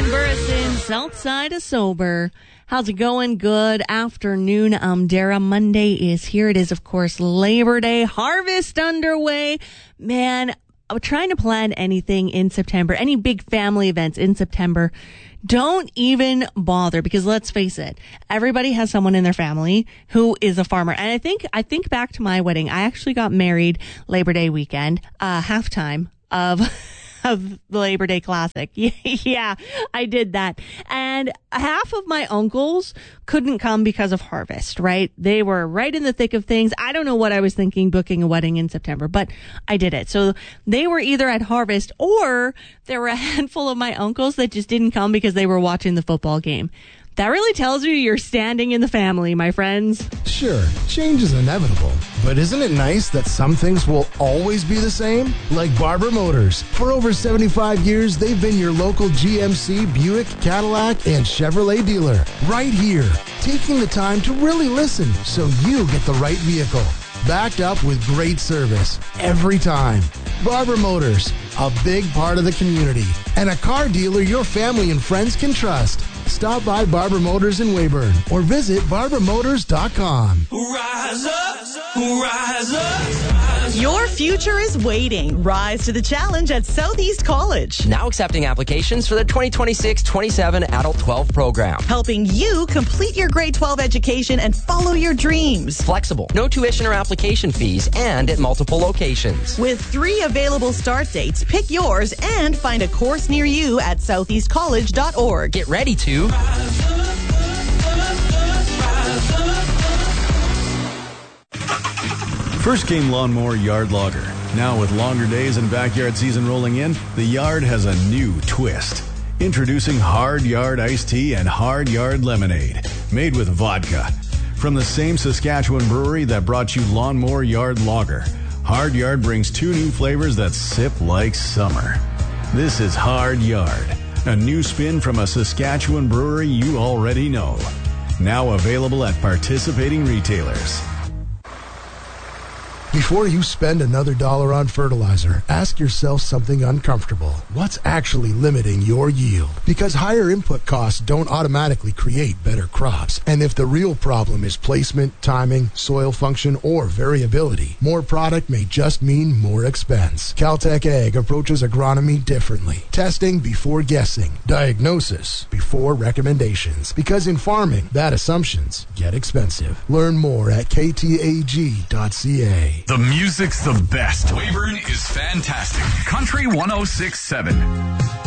Glenn Burrison, South Side of Sober. How's it going? Good afternoon. I'm Dara. Monday is here. It is, of course, Labor Day. Harvest underway. Man, I'm trying to plan anything in September, any big family events in September. Don't even bother, because let's face it, everybody has someone in their family who is a farmer. And I think back to my wedding. I actually got married Labor Day weekend, halftime of the Labor Day Classic. Yeah, I did that. And half of my uncles couldn't come because of harvest, right? They were right in the thick of things. I don't know what I was thinking booking a wedding in September, but I did it. So they were either at harvest, or there were a handful of my uncles that just didn't come because they were watching the football game. That really tells you you're standing in the family, my friends. Sure, change is inevitable, but isn't it nice that some things will always be the same? Like Barber Motors. For over 75 years, they've been your local GMC, Buick, Cadillac, and Chevrolet dealer. Right here, taking the time to really listen so you get the right vehicle. Backed up with great service every time. Barber Motors, a big part of the community, and a car dealer your family and friends can trust. Stop by Barber Motors in Weyburn or visit barbermotors.com. Rise up, rise up. Your future is waiting. Rise to the challenge at Southeast College. Now accepting applications for the 2026-27 Adult 12 program. Helping you complete your grade 12 education and follow your dreams. Flexible, no tuition or application fees, and at multiple locations. With 3 available start dates, pick yours and find a course near you at southeastcollege.org. Get ready to First came Lawnmower Yard Lager. Now with longer days and backyard season rolling in, the yard has a new twist. Introducing Hard Yard Iced Tea and Hard Yard Lemonade, made with vodka. From the same Saskatchewan brewery that brought you Lawnmower Yard Lager, Hard Yard brings 2 new flavors that sip like summer. This is Hard Yard, a new spin from a Saskatchewan brewery you already know. Now available at participating retailers. Before you spend another dollar on fertilizer, ask yourself something uncomfortable. What's actually limiting your yield? Because higher input costs don't automatically create better crops. And if the real problem is placement, timing, soil function, or variability, more product may just mean more expense. Caltech Ag approaches agronomy differently. Testing before guessing. Diagnosis before recommendations. Because in farming, bad assumptions get expensive. Learn more at ktag.ca. The music's the best. Weyburn is fantastic. Country 106.7.